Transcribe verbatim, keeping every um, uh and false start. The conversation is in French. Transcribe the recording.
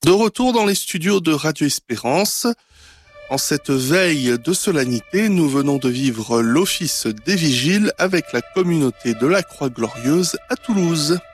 De retour dans les studios de Radio Espérance. En cette veille de solennité, nous venons de vivre l'office des vigiles avec la communauté de la Croix-Glorieuse à Toulouse.